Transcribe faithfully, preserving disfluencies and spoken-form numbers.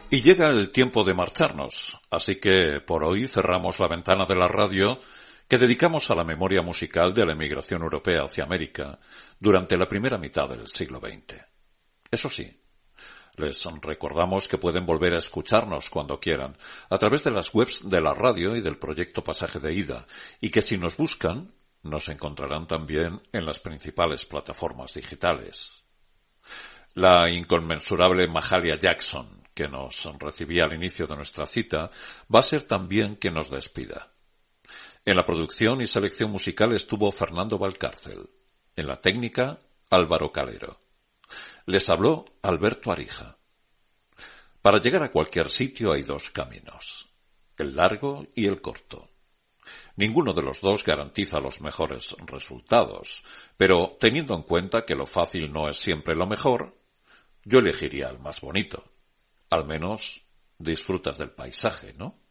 Y llega el tiempo de marcharnos, así que por hoy cerramos la ventana de la radio que dedicamos a la memoria musical de la emigración europea hacia América durante la primera mitad del siglo veinte. Eso sí, les recordamos que pueden volver a escucharnos cuando quieran a través de las webs de la radio y del proyecto Pasaje de Ida, y que si nos buscan, nos encontrarán también en las principales plataformas digitales. La inconmensurable Mahalia Jackson, que nos recibía al inicio de nuestra cita, va a ser también quien nos despida. En la producción y selección musical estuvo Fernando Valcárcel. En la técnica, Álvaro Calero. Les habló Alberto Arija. Para llegar a cualquier sitio hay dos caminos, el largo y el corto. Ninguno de los dos garantiza los mejores resultados, pero teniendo en cuenta que lo fácil no es siempre lo mejor, yo elegiría el más bonito. Al menos disfrutas del paisaje, ¿no?